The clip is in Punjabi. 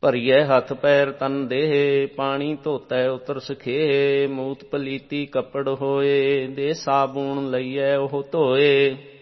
ਭਰੀਐ ਹੱਥ ਪੈਰ ਤਨ ਦੇਹ, ਪਾਣੀ ਧੋਤੈ ਉਤਰ ਸਖੇਹ। ਮੂਤ ਪਲੀਤੀ ਕੱਪੜ ਹੋਏ, ਦੇ ਸਾਬੂਣ ਲਈਐ ਉਹ ਧੋਏ।